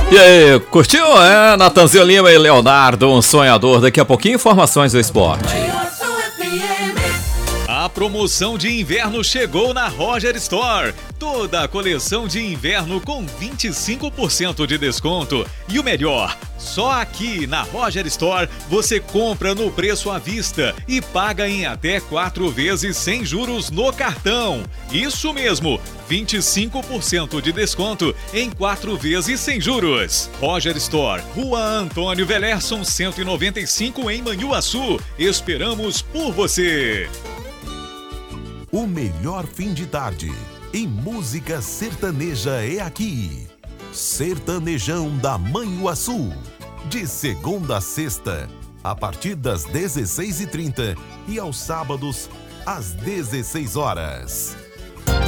E aí, curtiu? Natanzinho Lima e Leonardo, um sonhador. Daqui a pouquinho, informações do esporte. A promoção de inverno chegou na Roger Store. Toda a coleção de inverno com 25% de desconto. E o melhor, só aqui na Roger Store você compra no preço à vista e paga em até 4 vezes sem juros no cartão. Isso mesmo, 25% de desconto em 4 vezes sem juros. Roger Store, Rua Antônio Velerson, 195 em Manhuaçu. Esperamos por você. O melhor fim de tarde em música sertaneja é aqui. Sertanejão da Manhuaçu. De segunda a sexta, a partir das 16h30 e aos sábados, às 16 horas.